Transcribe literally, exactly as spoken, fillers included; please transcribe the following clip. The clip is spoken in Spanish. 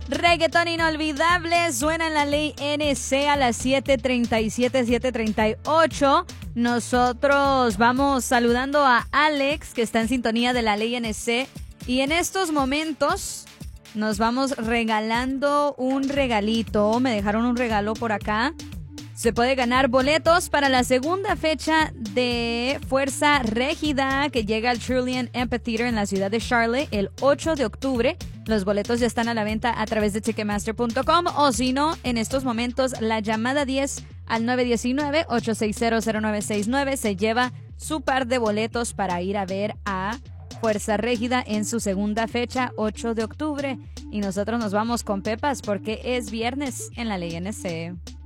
Reggaetón inolvidable suena en la Ley N C a las siete treinta y siete, siete treinta y ocho. Nosotros vamos saludando a Alex, que está en sintonía de la Ley N C. Y en estos momentos nos vamos regalando un regalito. Me dejaron un regalo por acá. Se puede ganar boletos para la segunda fecha de Fuerza Régida que llega al Trillium Amphitheater en la ciudad de Charlotte el ocho de octubre. Los boletos ya están a la venta a través de ticketmaster punto com o si no, en estos momentos la llamada diez al nueve uno nueve, ocho seis cero, cero nueve seis nueve se lleva su par de boletos para ir a ver a Fuerza Régida en su segunda fecha, ocho de octubre. Y nosotros nos vamos con Pepas porque es viernes en la Ley N C.